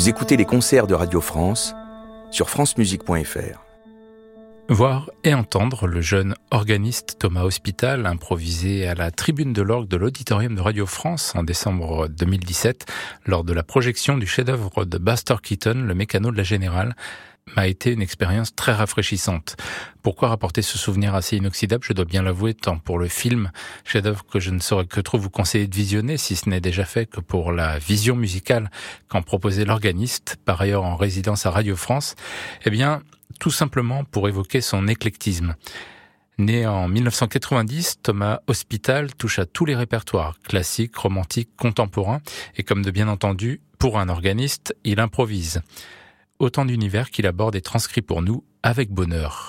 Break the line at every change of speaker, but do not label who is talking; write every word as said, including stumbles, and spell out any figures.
Vous écoutez les concerts de Radio France sur francemusique point f r.
Voir et entendre le jeune organiste Thomas Hospital improviser à la tribune de l'orgue de l'Auditorium de Radio France en décembre deux mille dix-sept lors de la projection du chef-d'œuvre de Buster Keaton, Le Mécano de la Générale, m'a été une expérience très rafraîchissante. Pourquoi rapporter ce souvenir assez inoxydable ? Je dois bien l'avouer, tant pour le film, chef-d'œuvre que je ne saurais que trop vous conseiller de visionner, si ce n'est déjà fait, que pour la vision musicale qu'en proposait l'organiste, par ailleurs en résidence à Radio France, eh bien, tout simplement pour évoquer son éclectisme. Né en dix-neuf cent quatre-vingt-dix, Thomas Hospital touche à tous les répertoires, classiques, romantiques, contemporains, et comme de bien entendu, pour un organiste, il improvise. Autant d'univers qu'il aborde et transcrit pour nous avec bonheur.